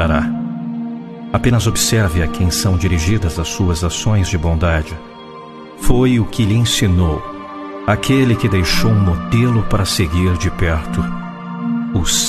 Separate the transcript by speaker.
Speaker 1: encontrará. Apenas observe a quem são dirigidas as suas ações de bondade. Foi o que lhe ensinou, aquele que deixou um modelo para seguir de perto, o